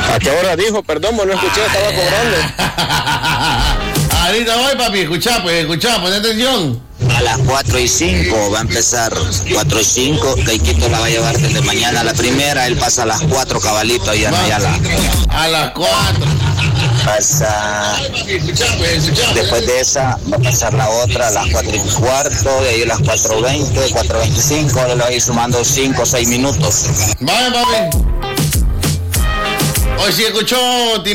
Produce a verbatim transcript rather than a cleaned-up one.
¿A qué hora dijo? Perdón, no escuché, estaba cobrando. Ahorita voy, papi, escuchá, pues, escuchá, pon atención. A las cuatro y cinco va a empezar, cuatro y cinco, Caiquito la va a llevar desde mañana a la primera, él pasa a las cuatro cabalito ahí en Ayala. A las cuatro. Pasa, después de esa va a pasar la otra a las cuatro y cuarto, de ahí a las cuatro veinte, cuatro veinticinco, le va a ir sumando cinco o seis minutos. Vale, papi. Hoy sí escuchó,